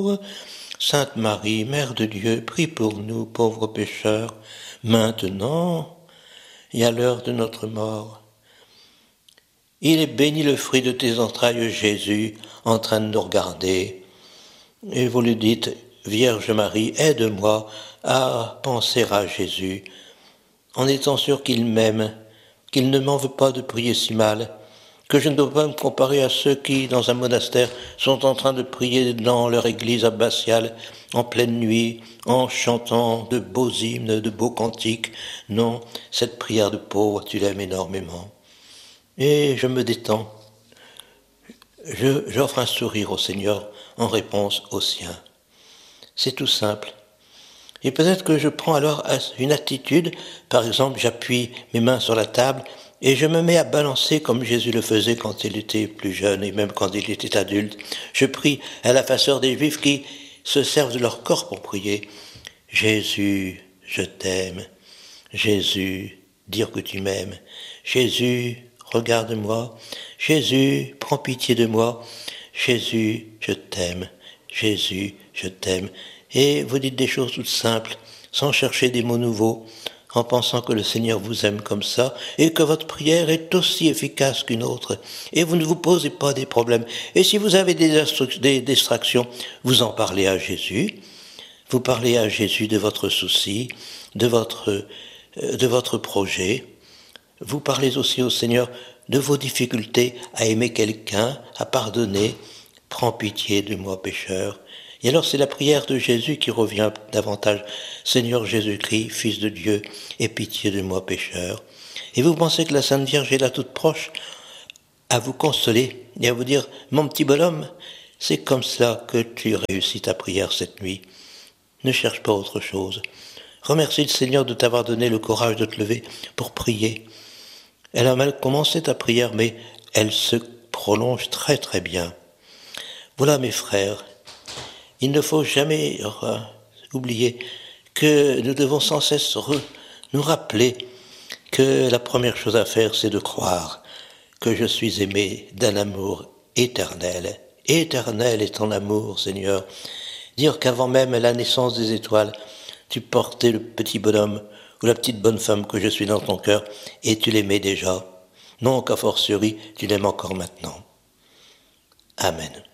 Sainte Marie, Mère de Dieu, prie pour nous, pauvres pécheurs, maintenant et à l'heure de notre mort. Il est béni le fruit de tes entrailles, Jésus, en train de nous regarder. Et vous lui dites, Vierge Marie, aide-moi à penser à Jésus, en étant sûr qu'il m'aime, qu'il ne m'en veut pas de prier si mal, que je ne dois pas me comparer à ceux qui, dans un monastère, sont en train de prier dans leur église abbatiale, en pleine nuit, en chantant de beaux hymnes, de beaux cantiques. Non, cette prière de pauvre, tu l'aimes énormément. Et je me détends. J'offre un sourire au Seigneur en réponse au sien. C'est tout simple. Et peut-être que je prends alors une attitude, par exemple, j'appuie mes mains sur la table et je me mets à balancer comme Jésus le faisait quand il était plus jeune et même quand il était adulte. Je prie à la façon des Juifs qui se servent de leur corps pour prier. Jésus, je t'aime. Jésus, dire que tu m'aimes. Jésus, regarde-moi. Jésus, prends pitié de moi. Jésus, je t'aime. Jésus, je t'aime. Et vous dites des choses toutes simples, sans chercher des mots nouveaux, en pensant que le Seigneur vous aime comme ça, et que votre prière est aussi efficace qu'une autre, et vous ne vous posez pas des problèmes. Et si vous avez des distractions, vous en parlez à Jésus, vous parlez à Jésus de votre souci, de votre projet, vous parlez aussi au Seigneur de vos difficultés à aimer quelqu'un, à pardonner, prends pitié de moi pécheur. Et alors c'est la prière de Jésus qui revient davantage. Seigneur Jésus-Christ, Fils de Dieu, aie pitié de moi pécheur. Et vous pensez que la Sainte Vierge est là toute proche à vous consoler et à vous dire, mon petit bonhomme, c'est comme cela que tu réussis ta prière cette nuit. Ne cherche pas autre chose. Remercie le Seigneur de t'avoir donné le courage de te lever pour prier. Elle a mal commencé ta prière, mais elle se prolonge très très bien. Voilà mes frères, il ne faut jamais oublier que nous devons sans cesse nous rappeler que la première chose à faire, c'est de croire que je suis aimé d'un amour éternel. Éternel est ton amour, Seigneur. Dire qu'avant même la naissance des étoiles, tu portais le petit bonhomme ou la petite bonne femme que je suis dans ton cœur et tu l'aimais déjà. Non qu'a fortiori, tu l'aimes encore maintenant. Amen.